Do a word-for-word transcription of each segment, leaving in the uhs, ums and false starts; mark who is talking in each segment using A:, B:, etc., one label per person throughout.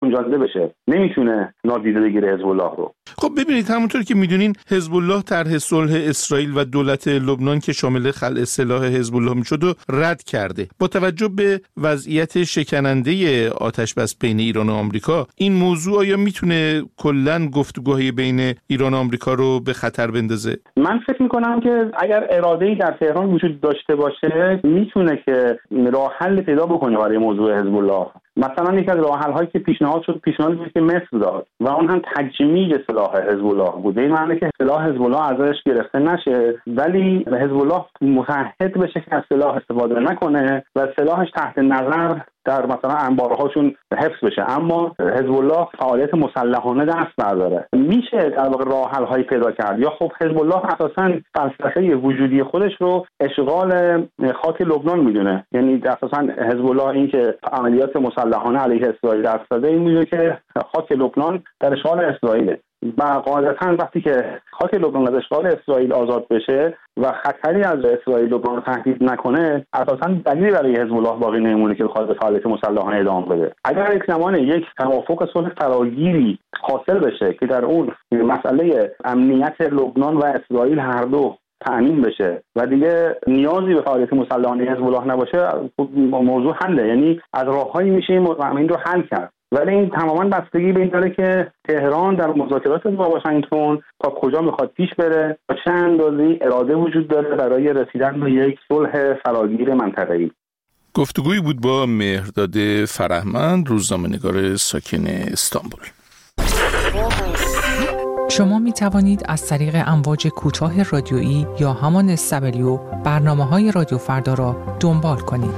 A: گنجانده بشه، نمیتونه نادیده بگیره حزب الله رو.
B: خب ببینید، همونطور که میدونین حزب الله طرح صلح اسرائیل و دولت لبنان که شامل خلع سلاح حزب الله میشد و رد کرده. با توجه به وضعیت شکننده آتش بس بین ایران و آمریکا، این موضوع آیا میتونه کلاً گفتگوهای بین ایران و آمریکا رو به خطر بندازه؟
A: من فکر میکنم که اگر اراده‌ای در تهران وجود داشته باشه میتونه که راه حل پیدا بکنه برای موضوع حزب الله. مثلا یکی از راه حل‌هایی که پیشنهاد شد پیشنهادی بود که مصر داد و اون هم تجمیع سلاح حزب الله بود. این معنی که سلاح حزب الله ازش گرفته نشه، ولی حزب الله متعهد بشه که از سلاح استفاده نکنه و سلاحش تحت نظر در مثلا انبارهاشون حفظ بشه، اما حزب الله فعالیت مسلحانه دست برداره. میشه در واقع راه حل هایی پیدا کرد. یا خب حزب الله اساسا فلسفه وجودی خودش رو اشغال خاک لبنان میدونه، یعنی اساسا حزب الله این که عملیات مسلحانه علیه اسرائیل دست داده، این میدونه که خاک لبنان در اشغال اسرائیل و قاعدتاً وقتی که خاک لبنان از اشغال اسرائیل آزاد بشه و خطری از اسرائیل لبنان رو تهدید نکنه، اساساً دلیلی برای حزب الله باقی نمیمونه که بخواد به فعالیت مسلحانه ادامه بده. اگر یک زمان یک توافق صلح فراگیری حاصل بشه که در اون مسئله امنیت لبنان و اسرائیل هر دو تأمین بشه و دیگه نیازی به فعالیت مسلحانه حزب الله نباشه، موضوع حله. یعنی از راههایی میشه این رو حل کرد. ولی این تماما بستگی به این داره که تهران در مذاکرات با واشنگتن تا کجا میخواد پیش بره و چه اندازه اراده وجود داره برای رسیدن به یک صلح فراگیر منطقه‌ای.
B: گفتگویی بود با مهرداد فرهمند، روزنامه‌نگار ساکن استانبول.
C: شما می توانید از طریق امواج کوتاه رادیویی یا همان اس دبلیو برنامه‌های رادیو فردا را دنبال کنید.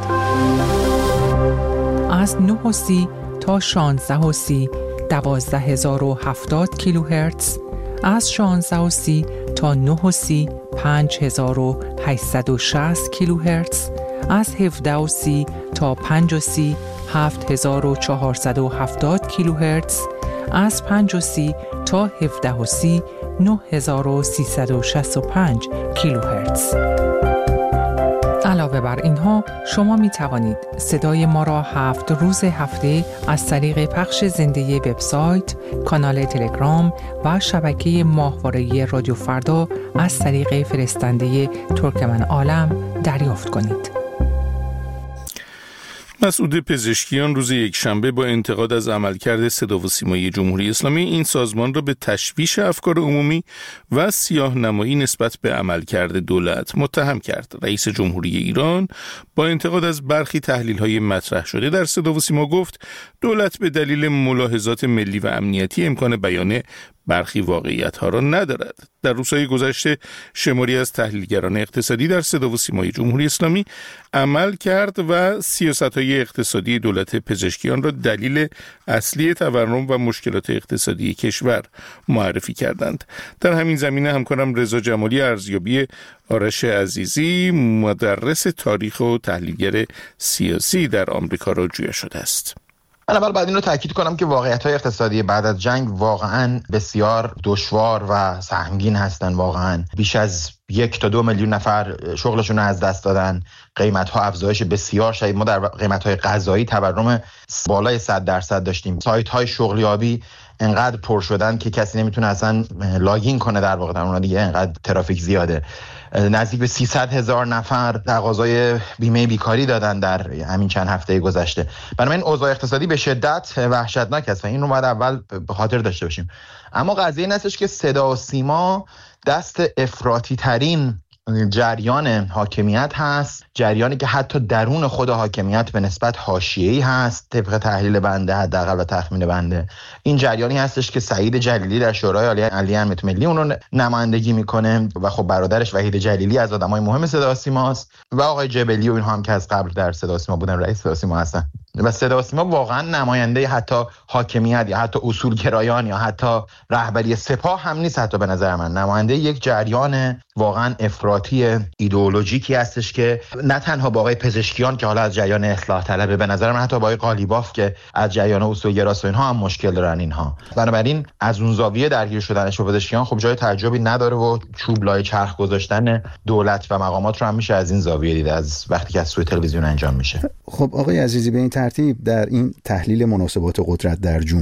C: از نه و سی تا شانزده و سی دوازده هزار و هفتاد کیلوهرتز، از شانزده و سی تا نه و سی پنج هزار و هشتصد و شصت کیلوهرتز، از هفده و سی تا پنج و سی هفت هزار و چهارصد و هفتاد کیلوهرتز، از پنج و سی تا هفده و سی نه هزار و سیصد و شصت و پنج کیلوهرتز. علاوه بر اینها شما می توانید صدای ما را هفت روز هفته از طریق پخش زنده وبسایت، کانال تلگرام و شبکه ماهواره‌ای رادیو فردا از طریق فرستنده ترکمن عالم دریافت کنید.
B: مسعود پزشکیان روز یکشنبه با انتقاد از عملکرد صدا و سیمای جمهوری اسلامی این سازمان را به تشویش افکار عمومی و سیاه‌نمایی نسبت به عملکرد دولت متهم کرد. رئیس جمهوری ایران با انتقاد از برخی تحلیل‌های مطرح شده در صدا و سیما گفت دولت به دلیل ملاحظات ملی و امنیتی امکان بیان برخی واقعیت‌ها را ندارد. در روزهای گذشته شماری از تحلیلگران اقتصادی در صدا و سیمای جمهوری اسلامی عمل کرد و سیاست‌های اقتصادی دولت پزشکیان را دلیل اصلی تورم و مشکلات اقتصادی کشور معرفی کردند. در همین زمینه همکارم رضا جمالی ارزیابی آرش عزیزی، مدرس تاریخ و تحلیلگر سیاسی در آمریکا را جویا شده است.
D: من اول بعد این رو تاکید کنم که واقعیت‌های اقتصادی بعد از جنگ واقعاً بسیار دشوار و سهمگین هستن. واقعاً بیش از یک تا دو میلیون نفر شغلشون رو از دست دادن. قیمت‌ها افزایش بسیار شدید. ما در قیمت‌های غذایی تورم بالای صد درصد داشتیم. سایت‌های شغلیابی انقدر پر شدن که کسی نمیتونه اصلا لاگین کنه در واقع، در اون دیگه انقدر ترافیک زیاده. نزدیک به سیصد هزار نفر تقاضای بیمه بیکاری دادن در همین چند هفته گذشته. بنابراین اوضاع اقتصادی به شدت وحشتناک است و این رو باید اول به خاطر داشته باشیم. اما قضیه این هستش که صدا و سیما دست افراطی ترین جریان حاکمیت هست، جریانی که حتی درون خود حاکمیت به نسبت حاشیه‌ای هست طبق تحلیل بنده حداقل و تخمین بنده. این جریانی هستش که سعید جلیلی در شورای عالی علی امنیت ملی اون رو نمایندگی میکنه و خب برادرش وحید جلیلی از آدمای مهم صدا و سیماست و آقای جبلی و اینها هم که از قبل در صدا و سیما بودن، رئیس صدا و سیما هستن. و صدا و سیما واقعا نماینده حتی حاکمیت یا حتی اصولگرایان یا حتی رهبری سپاه هم نیست. حتی به نظر من نماینده یک جریان واقعا افراطی ایدئولوژیکی هستش که نه تنها با آقای پزشکیان که حالا از جریان اصلاح طلبه، به نظر من حتی با آقای قالیباف که از جریان اصولگراست و اینها هم مشکل دارن اینها. بنابراین از اون زاویه درگیر شدنش با پزشکیان خب جای تعجبی نداره و چوب لای چرخ گذاشتن دولت و مقامات رو هم میشه از این زاویه دید، از وقتی که از سوی تلویزیون انجام میشه.
E: خب آقای عزیزی، به این ترتیب در این تحلیل مناسبات قدرت در جمهوری